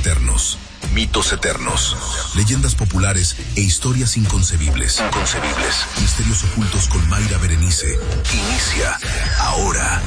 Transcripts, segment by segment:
eternos, mitos eternos, leyendas populares e historias inconcebibles. Misterios ocultos con Mayra Berenice. Inicia ahora.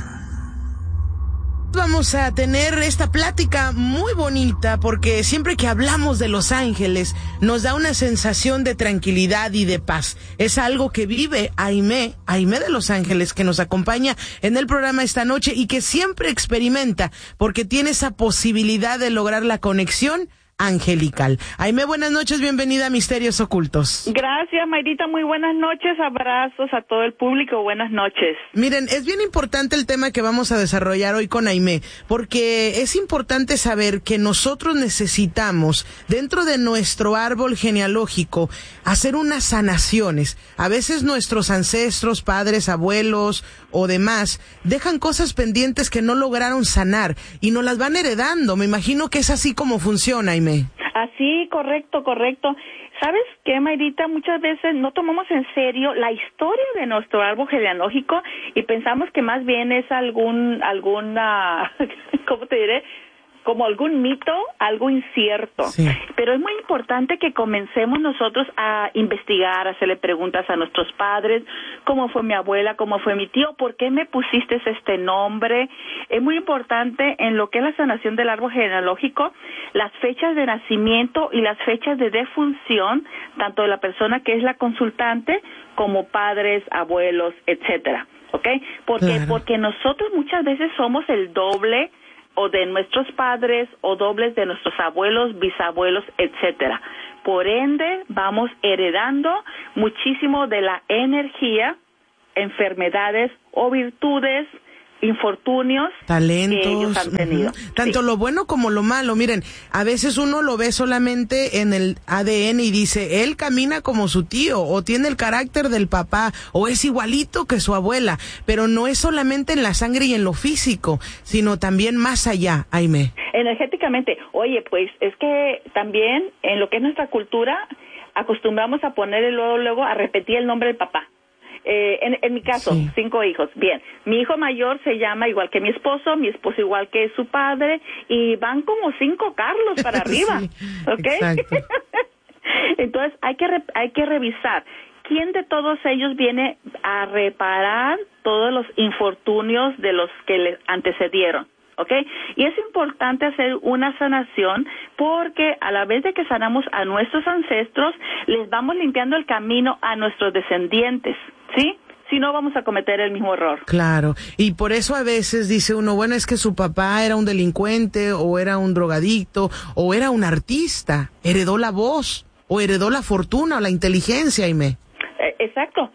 Vamos a tener esta plática muy bonita porque siempre que hablamos de Los Ángeles nos da una sensación de tranquilidad y de paz. Es algo que vive Aimé de Los Ángeles, que nos acompaña en el programa esta noche y que siempre experimenta porque tiene esa posibilidad de lograr la conexión angelical. Aimé, buenas noches, bienvenida a Misterios Ocultos. Gracias, Mayrita, muy buenas noches, abrazos a todo el público, buenas noches. Miren, es bien importante el tema que vamos a desarrollar hoy con Aimé, porque es importante saber que nosotros necesitamos, dentro de nuestro árbol genealógico, hacer unas sanaciones. A veces nuestros ancestros, padres, abuelos o demás, dejan cosas pendientes que no lograron sanar y nos las van heredando. Me imagino que es así como funciona, Aimé. Así, correcto. ¿Sabes qué, Mayrita? Muchas veces no tomamos en serio la historia de nuestro árbol genealógico y pensamos que más bien es alguna, ¿cómo te diré? Como algún mito, algo incierto. Sí. Pero es muy importante que comencemos nosotros a investigar, a hacerle preguntas a nuestros padres, cómo fue mi abuela, cómo fue mi tío, por qué me pusiste este nombre. Es muy importante en lo que es la sanación del árbol genealógico, las fechas de nacimiento y las fechas de defunción, tanto de la persona que es la consultante, como padres, abuelos, etcétera. ¿Ok? Porque nosotros muchas veces somos el doble o de nuestros padres, o dobles de nuestros abuelos, bisabuelos, etcétera. Por ende, vamos heredando muchísimo de la energía, enfermedades o virtudes, infortunios, talentos que ellos han tenido. Tanto sí. Lo bueno como lo malo. Miren, a veces uno lo ve solamente en el ADN y dice, él camina como su tío, o tiene el carácter del papá, o es igualito que su abuela, pero no es solamente en la sangre y en lo físico, sino también más allá, Aimé. Energéticamente. Oye, pues es que también en lo que es nuestra cultura acostumbramos a ponerle luego a repetir el nombre del papá. En mi caso, sí. 5 hijos. Bien, mi hijo mayor se llama igual que mi esposo igual que su padre, y van como 5 Carlos para arriba, sí, ¿ok? Exacto. Entonces hay que revisar quién de todos ellos viene a reparar todos los infortunios de los que le antecedieron. ¿Ok? Y es importante hacer una sanación porque a la vez de que sanamos a nuestros ancestros, les vamos limpiando el camino a nuestros descendientes, ¿sí? Si no, vamos a cometer el mismo error. Claro, y por eso a veces dice uno, bueno, es que su papá era un delincuente, o era un drogadicto, o era un artista, heredó la voz, o heredó la fortuna, o la inteligencia, Aimé. Exacto.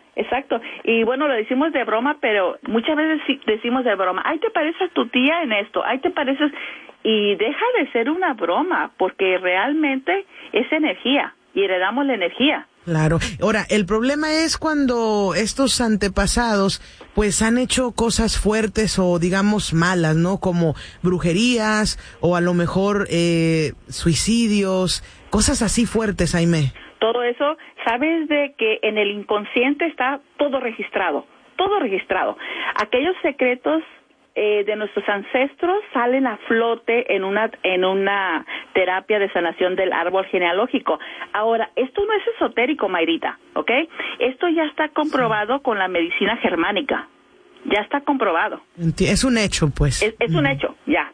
Y bueno, lo decimos de broma, pero muchas veces decimos de broma, ay, te pareces tu tía en esto, ay, te pareces, y deja de ser una broma, porque realmente es energía, y heredamos la energía. Claro. Ahora, el problema es cuando estos antepasados pues han hecho cosas fuertes o digamos malas, ¿no? Como brujerías o a lo mejor suicidios, cosas así fuertes, Aimé. Todo eso, sabes de que en el inconsciente está todo registrado. Aquellos secretos de nuestros ancestros salen a flote en una terapia de sanación del árbol genealógico. Ahora, esto no es esotérico, Mayrita, ¿ok? Esto ya está comprobado con la medicina germánica. Ya está comprobado. Es un hecho, pues. Es un hecho, ya.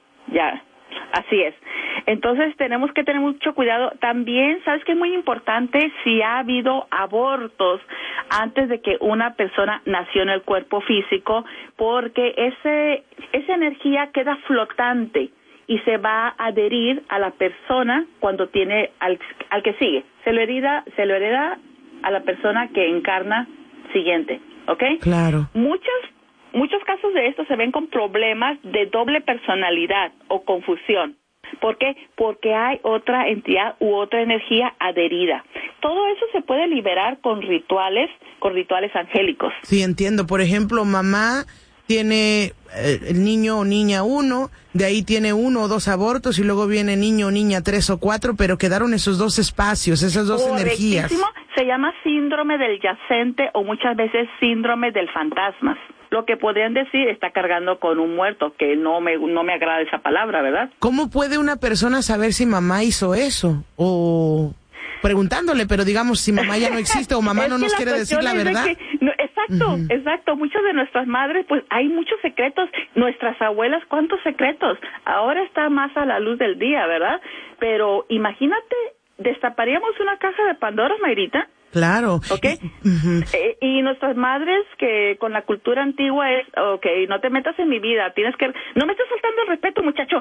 Así es. Entonces tenemos que tener mucho cuidado. También, ¿sabes qué es muy importante? Si ha habido abortos antes de que una persona nació en el cuerpo físico, porque esa energía queda flotante y se va a adherir a la persona cuando tiene al que sigue. Se lo hereda a la persona que encarna siguiente, ¿ok? Claro. Muchos casos de esto se ven con problemas de doble personalidad o confusión. ¿Por qué? Porque hay otra entidad u otra energía adherida. Todo eso se puede liberar con rituales angélicos. Sí, entiendo. Por ejemplo, mamá tiene el niño o niña 1, de ahí tiene 1 o 2 abortos y luego viene niño o niña 3 o 4, pero quedaron esos 2 espacios, esas 2 energías. Se llama síndrome del yacente o muchas veces síndrome del fantasmas. lo que podrían decir está cargando con un muerto, que no me agrada esa palabra, ¿verdad? ¿Cómo puede una persona saber si mamá hizo eso? O preguntándole, pero digamos, si mamá ya no existe o mamá no nos quiere decir la verdad. Exacto. Muchas de nuestras madres, pues hay muchos secretos. Nuestras abuelas, ¿cuántos secretos? Ahora está más a la luz del día, ¿verdad? Pero imagínate, destaparíamos una caja de Pandora, Mayrita. Claro. ¿Okay? Y nuestras madres, que con la cultura antigua es, no te metas en mi vida, no me estás faltando el respeto, muchacho.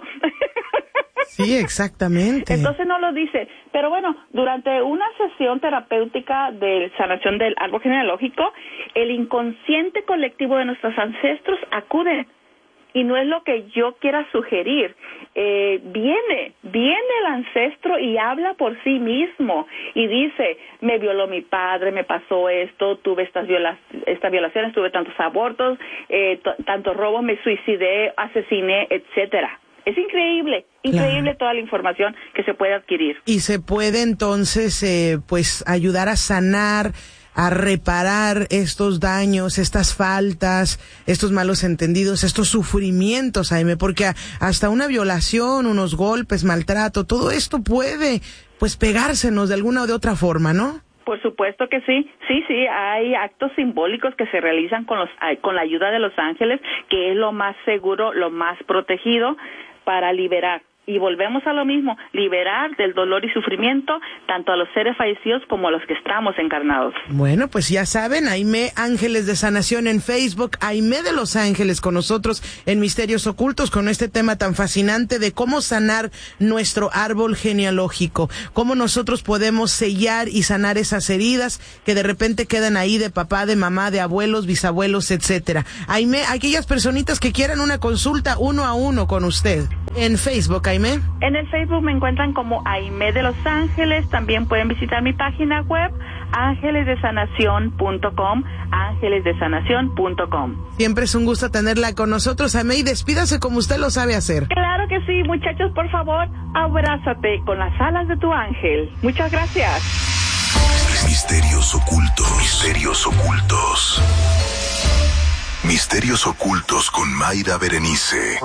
Sí, exactamente. Entonces no lo dice. Pero bueno, durante una sesión terapéutica de sanación del árbol genealógico, el inconsciente colectivo de nuestros ancestros acude. Y no es lo que yo quiera sugerir. Viene el ancestro y habla por sí mismo y dice, me violó mi padre, me pasó esto, tuve estas violaciones, tuve tantos abortos, tantos robos, me suicidé, asesiné, etcétera. Es increíble toda la información que se puede adquirir. Y se puede entonces, pues, ayudar a sanar, a reparar estos daños, estas faltas, estos malos entendidos, estos sufrimientos, Jaime, porque hasta una violación, unos golpes, maltrato, todo esto puede, pues, pegársenos de alguna o de otra forma, ¿no? Por supuesto que sí, hay actos simbólicos que se realizan con la ayuda de los ángeles, que es lo más seguro, lo más protegido para liberar. Y volvemos a lo mismo, liberar del dolor y sufrimiento tanto a los seres fallecidos como a los que estamos encarnados. Bueno, pues ya saben, Aimé Ángeles de Sanación en Facebook, Aimé de Los Ángeles con nosotros en Misterios Ocultos, con este tema tan fascinante de cómo sanar nuestro árbol genealógico, cómo nosotros podemos sellar y sanar esas heridas que de repente quedan ahí de papá, de mamá, de abuelos, bisabuelos, etcétera. Aimé, aquellas personitas que quieran una consulta 1 a 1 con usted en Facebook, Aimé. En el Facebook me encuentran como Aimé de Los Ángeles. También pueden visitar mi página web, ángelesdesanación.com, ángelesdesanación.com. Siempre es un gusto tenerla con nosotros, Aimé, y despídase como usted lo sabe hacer. Claro que sí, muchachos, por favor, abrázate con las alas de tu ángel. Muchas gracias. Misterios ocultos. Misterios ocultos. Misterios ocultos con Mayra Berenice.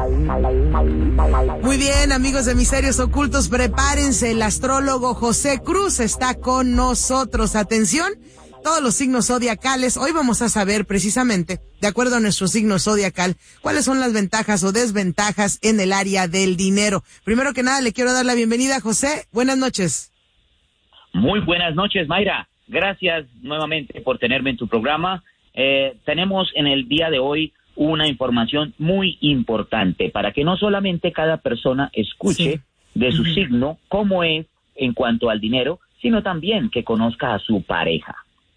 Muy bien, amigos de Misterios Ocultos, prepárense. El astrólogo José Cruz está con nosotros. Atención, todos los signos zodiacales. Hoy vamos a saber precisamente, de acuerdo a nuestro signo zodiacal, cuáles son las ventajas o desventajas en el área del dinero. Primero que nada, le quiero dar la bienvenida a José. Buenas noches. Muy buenas noches, Mayra. Gracias nuevamente por tenerme en tu programa. Tenemos en el día de hoy una información muy importante para que no solamente cada persona escuche de su signo cómo es en cuanto al dinero, sino también que conozca a su pareja.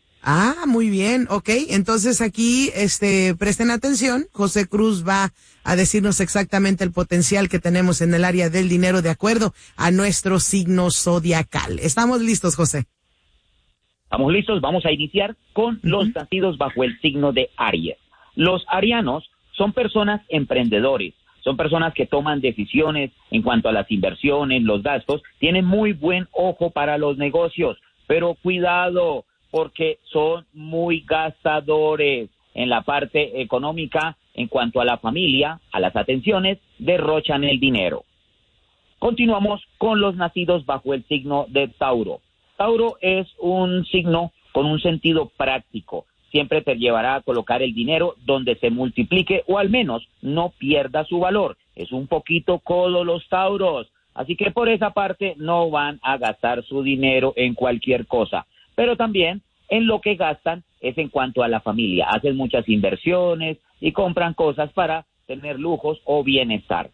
Ah, muy bien, ok. Entonces aquí, presten atención. José Cruz va a decirnos exactamente el potencial que tenemos en el área del dinero de acuerdo a nuestro signo zodiacal. ¿Estamos listos, José? Estamos listos, vamos a iniciar con los nacidos bajo el signo de Aries. Los arianos son personas emprendedores, son personas que toman decisiones en cuanto a las inversiones, los gastos, tienen muy buen ojo para los negocios, pero cuidado, porque son muy gastadores en la parte económica, en cuanto a la familia, a las atenciones, derrochan el dinero. Continuamos con los nacidos bajo el signo de Tauro. Tauro es un signo con un sentido práctico. Siempre te llevará a colocar el dinero donde se multiplique o al menos no pierda su valor. Es un poquito codo los Tauros, así que por esa parte no van a gastar su dinero en cualquier cosa. Pero también en lo que gastan es en cuanto a la familia. Hacen muchas inversiones y compran cosas para tener lujos o bienestar.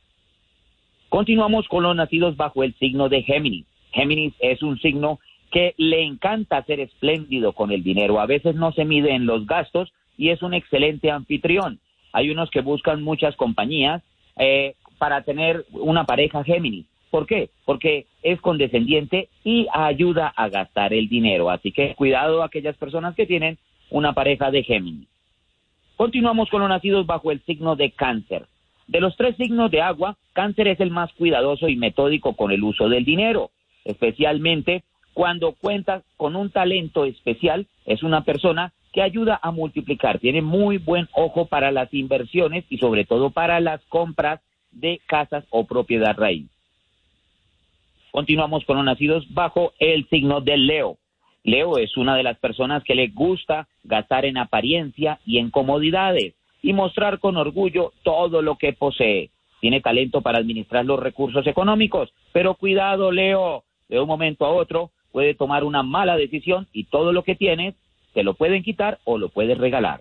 Continuamos con los nacidos bajo el signo de Géminis. Géminis es un signo que le encanta ser espléndido con el dinero. A veces no se mide en los gastos y es un excelente anfitrión. Hay unos que buscan muchas compañías para tener una pareja Géminis. ¿Por qué? Porque es condescendiente y ayuda a gastar el dinero. Así que cuidado a aquellas personas que tienen una pareja de Géminis. Continuamos con los nacidos bajo el signo de Cáncer. De los 3 signos de agua, Cáncer es el más cuidadoso y metódico con el uso del dinero, especialmente cuando cuenta con un talento especial. Es una persona que ayuda a multiplicar. Tiene muy buen ojo para las inversiones y sobre todo para las compras de casas o propiedad raíz. Continuamos con los nacidos bajo el signo de Leo. Leo es una de las personas que le gusta gastar en apariencia y en comodidades y mostrar con orgullo todo lo que posee. Tiene talento para administrar los recursos económicos, pero cuidado, Leo, de un momento a otro puede tomar una mala decisión y todo lo que tienes te lo pueden quitar o lo puedes regalar.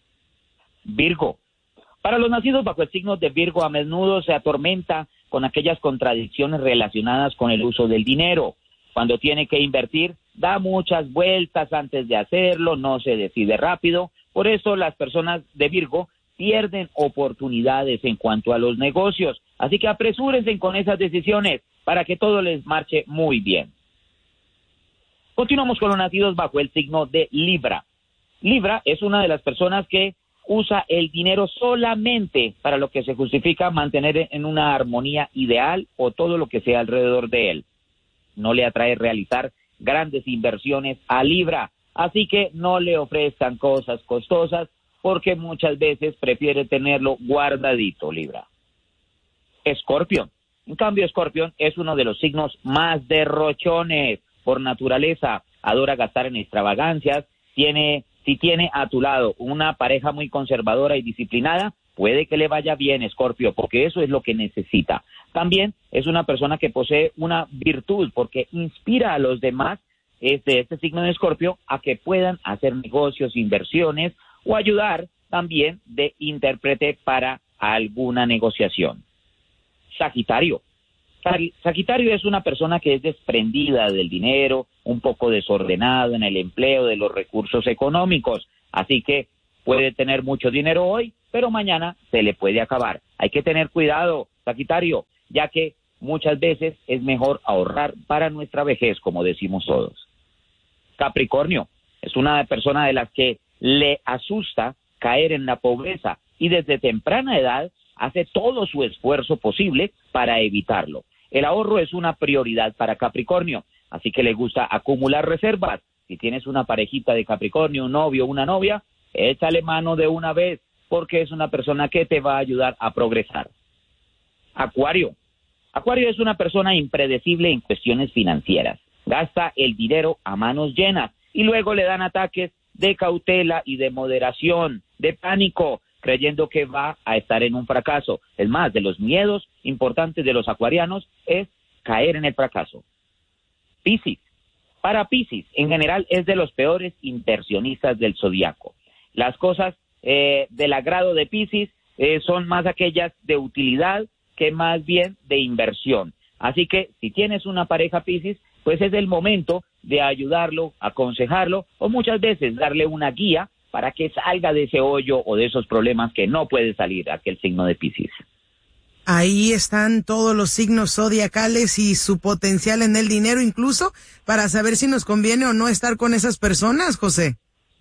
Virgo. Para los nacidos bajo el signo de Virgo, a menudo se atormenta con aquellas contradicciones relacionadas con el uso del dinero. Cuando tiene que invertir, da muchas vueltas antes de hacerlo, no se decide rápido. Por eso las personas de Virgo pierden oportunidades en cuanto a los negocios. Así que apresúrense con esas decisiones para que todo les marche muy bien. Continuamos con los nacidos bajo el signo de Libra. Libra es una de las personas que usa el dinero solamente para lo que se justifica mantener en una armonía ideal o todo lo que sea alrededor de él. No le atrae realizar grandes inversiones a Libra, así que no le ofrezcan cosas costosas porque muchas veces prefiere tenerlo guardadito, Libra. Escorpión. En cambio, Escorpión es uno de los signos más derrochones por naturaleza. Adora gastar en extravagancias. Si tiene a tu lado una pareja muy conservadora y disciplinada, puede que le vaya bien, Escorpio, porque eso es lo que necesita. También es una persona que posee una virtud porque inspira a los demás de este signo de Escorpio a que puedan hacer negocios, inversiones o ayudar también de intérprete para alguna negociación. Sagitario. Sagitario es una persona que es desprendida del dinero, un poco desordenado en el empleo de los recursos económicos, así que puede tener mucho dinero hoy, pero mañana se le puede acabar. Hay que tener cuidado, Sagitario, ya que muchas veces es mejor ahorrar para nuestra vejez, como decimos todos. Capricornio es una persona de las que le asusta caer en la pobreza y desde temprana edad hace todo su esfuerzo posible para evitarlo. El ahorro es una prioridad para Capricornio, así que le gusta acumular reservas. Si tienes una parejita de Capricornio, un novio o una novia, échale mano de una vez, porque es una persona que te va a ayudar a progresar. Acuario. Acuario es una persona impredecible en cuestiones financieras. Gasta el dinero a manos llenas y luego le dan ataques de cautela y de moderación, de pánico, creyendo que va a estar en un fracaso. Es más, de los miedos importantes de los acuarianos es caer en el fracaso. Piscis. Para Piscis, en general, es de los peores inversionistas del zodiaco. Las cosas del agrado de Piscis son más aquellas de utilidad que más bien de inversión. Así que si tienes una pareja Piscis, pues es el momento de ayudarlo, aconsejarlo o muchas veces darle una guía para que salga de ese hoyo o de esos problemas que no puede salir aquel signo de Piscis. Ahí están todos los signos zodiacales y su potencial en el dinero, incluso para saber si nos conviene o no estar con esas personas, José.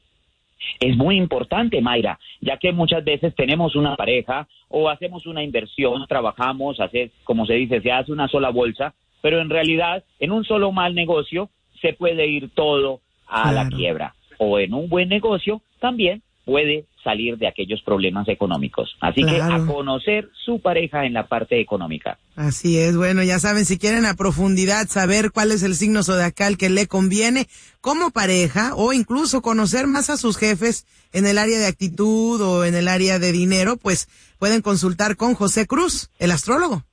Es muy importante, Mayra, ya que muchas veces tenemos una pareja o hacemos una inversión, trabajamos, como se dice, se hace una sola bolsa, pero en realidad en un solo mal negocio se puede ir todo a la quiebra. O en un buen negocio también puede salir de aquellos problemas económicos. Así que a conocer su pareja en la parte económica. Así es, bueno, ya saben, si quieren a profundidad saber cuál es el signo zodiacal que le conviene como pareja o incluso conocer más a sus jefes en el área de actitud o en el área de dinero, pues pueden consultar con José Cruz, el astrólogo.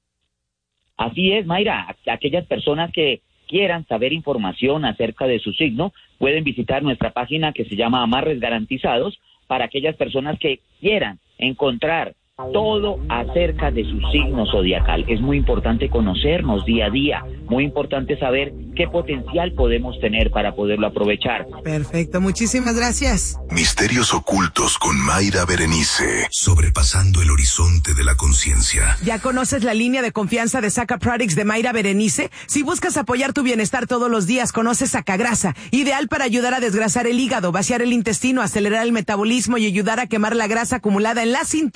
Así es, Mayra, aquellas personas que quieran saber información acerca de su signo, pueden visitar nuestra página que se llama Amarres Garantizados, para aquellas personas que quieran encontrar todo acerca de su signo zodiacal. Es muy importante conocernos día a día, muy importante saber qué potencial podemos tener para poderlo aprovechar. Perfecto, muchísimas gracias. Misterios ocultos con Mayra Berenice, sobrepasando el horizonte de la conciencia. ¿Ya conoces la línea de confianza de Saca Products de Mayra Berenice? Si buscas apoyar tu bienestar todos los días, conoce Sacagrasa, ideal para ayudar a desgrasar el hígado, vaciar el intestino, acelerar el metabolismo y ayudar a quemar la grasa acumulada en la cintura.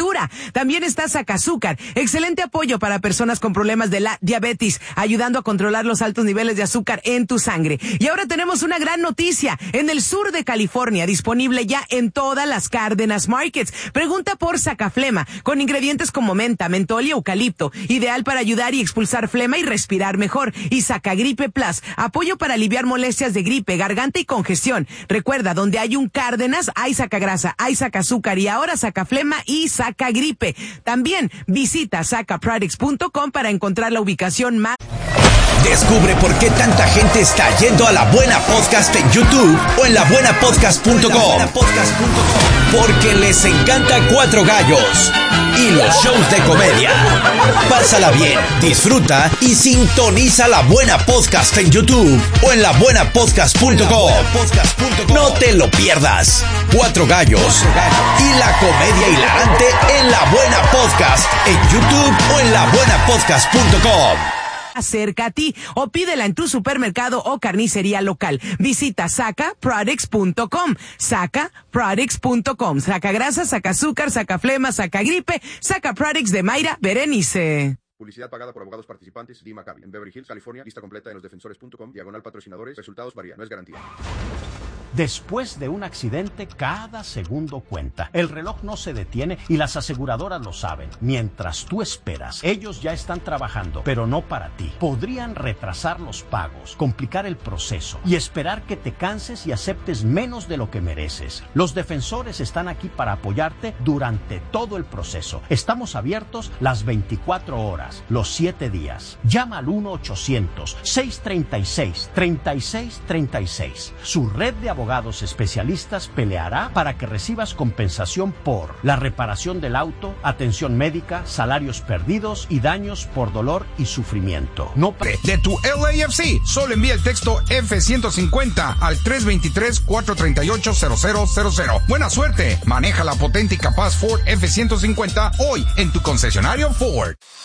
También está Sacazúcar, excelente apoyo para personas con problemas de la diabetes, ayudando a controlar los altos niveles de azúcar en tu sangre. Y ahora tenemos una gran noticia, en el sur de California, disponible ya en todas las Cárdenas Markets. Pregunta por Sacaflema, con ingredientes como menta, mentol y eucalipto, ideal para ayudar y expulsar flema y respirar mejor. Y Sacagripe Plus, apoyo para aliviar molestias de gripe, garganta y congestión. Recuerda, donde hay un Cárdenas, hay Sacagrasa, hay Sacazúcar y ahora Sacaflema y Sacagripe. También visita sacaproducts.com para encontrar la ubicación más. Descubre por qué tanta gente está yendo a La Buena Podcast en YouTube o en labuenapodcast.com. Porque les encanta Cuatro Gallos y los shows de comedia. Pásala bien, disfruta y sintoniza La Buena Podcast en YouTube o en labuenapodcast.com. No te lo pierdas. Cuatro Gallos y la comedia hilarante en La Buena Podcast en YouTube o en labuenapodcast.com. Cerca a ti o pídela en tu supermercado o carnicería local. Visita sacaproducts.com, sacaproducts.com. Sacagrasa, Sacazúcar, Sacaflema, Sacagripe, Sacaproducts de Mayra Berenice. Publicidad pagada por abogados participantes. Dee Maccabi. En Beverly Hills, California. Lista completa en losdefensores.com. /patrocinadores. Resultados varían. No es garantía. Después de un accidente, cada segundo cuenta. El reloj no se detiene y las aseguradoras lo saben. Mientras tú esperas, ellos ya están trabajando, pero no para ti. Podrían retrasar los pagos, complicar el proceso y esperar que te canses y aceptes menos de lo que mereces. Los defensores están aquí para apoyarte durante todo el proceso. Estamos abiertos las 24 horas, los 7 días. Llama al 1-800-636-3636. Su red de abogados especialistas peleará para que recibas compensación por la reparación del auto, atención médica, salarios perdidos y daños por dolor y sufrimiento. No de tu LAFC, solo envía el texto F-150 al 323-438-0000. Buena suerte, maneja la potente y capaz Ford F-150 hoy en tu concesionario Ford.